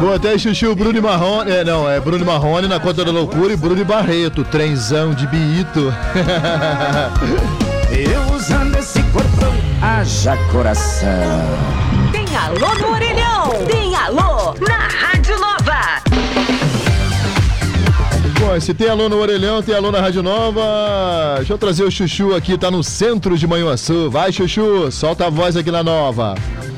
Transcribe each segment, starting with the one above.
Botei Chuchu, Bruno e Marrone. É Bruno e Marrone na conta da loucura e Bruno e Barreto, trenzão de Biito. Eu usando esse corpão, haja coração. Tem alô no orelhão, tem alô na Rádio Nova. Bom, se tem alô no orelhão, tem alô na Rádio Nova. Deixa eu trazer o Chuchu aqui, tá no centro de Manhuaçu. Vai, Chuchu, solta a voz aqui na Nova.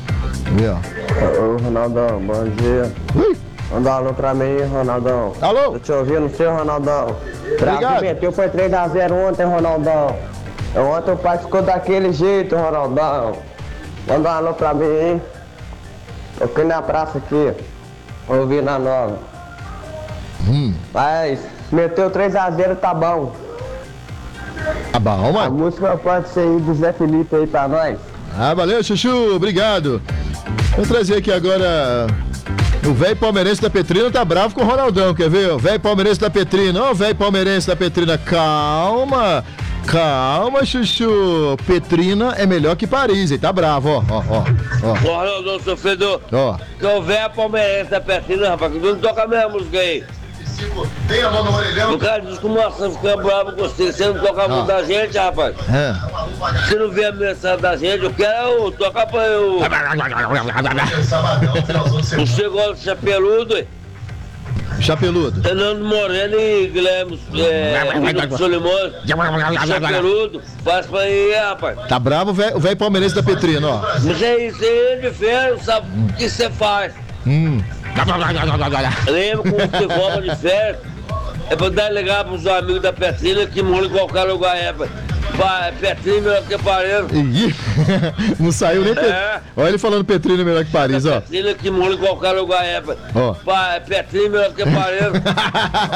Ô, Ronaldão, bom dia. Manda um alô pra mim, Ronaldão. Alô? Tô te ouvindo, seu Ronaldão. Obrigado. Meteu foi 3-0 ontem, Ronaldão. Ontem o pai ficou daquele jeito, Ronaldão. Manda um alô pra mim, hein? Tô aqui na praça aqui, ouvindo a Nova. Mas meteu 3-0, tá bom. Tá bom, A mano. música pode ser aí do Zé Felipe aí pra nós. Ah, valeu, Chuchu, obrigado. Vou trazer aqui agora o velho palmeirense da Petrina, tá bravo com o Ronaldão, quer ver? O velho palmeirense da Petrina, ô velho palmeirense da Petrina, calma, Chuchu. Petrina é melhor que Paris, ele tá bravo, ó. Ronaldão, sofredor. Ó. Que o velho palmeirense da Petrina, rapaz, que não toca a mesma música aí. Tem a mão no orelhão? O cara diz que o Moção fica bravo com você, você não toca a música da gente, rapaz. Você não vê a mensagem da gente, eu quero tocar pra eu. O segundo chapeludo, Chapeludo. Fernando Moreno e Guilherme Solimões. Chapeludo, faz pra aí, rapaz. Tá bravo o velho palmeirense da Petrina, ó. Mas é isso aí, de férias, sabe o que você faz? Lembra como você volta de férias? É pra dar ligar pros amigos da Petrina que moram em qualquer lugar, Petrina melhor que Paris. Ih, não saiu nem Olha ele falando Petrina melhor que Paris, ó. Petrina que moram em qualquer lugar, Ó. Petrina melhor que Paris.